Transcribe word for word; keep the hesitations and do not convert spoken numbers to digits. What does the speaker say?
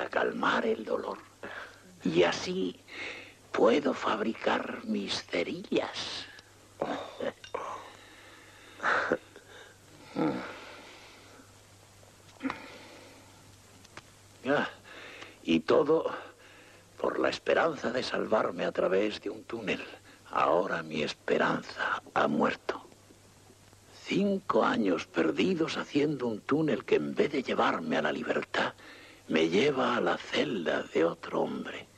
para calmar el dolor. Y así puedo fabricar mis cerillas. Ah, y todo por la esperanza de salvarme a través de un túnel. Ahora mi esperanza ha muerto. Cinco años perdidos haciendo un túnel que en vez de llevarme a la libertad, me lleva a la celda de otro hombre.